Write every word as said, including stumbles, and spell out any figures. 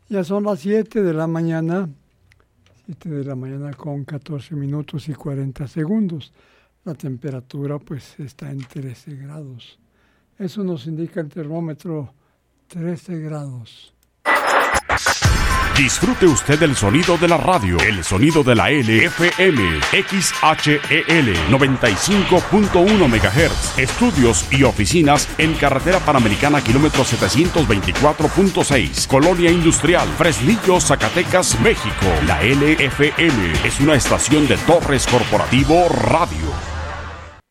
Ya son las siete de la mañana, siete de la mañana con catorce minutos y cuarenta segundos. La temperatura pues está en trece grados. Eso nos indica el termómetro, trece grados. Disfrute usted del sonido de la radio, el sonido de la L F M, X H E L noventa y cinco punto uno megahertz. Estudios y oficinas en Carretera Panamericana, kilómetro setecientos veinticuatro punto seis, Colonia Industrial, Fresnillo, Zacatecas, México. La L F M es una estación de Torres Corporativo Radio.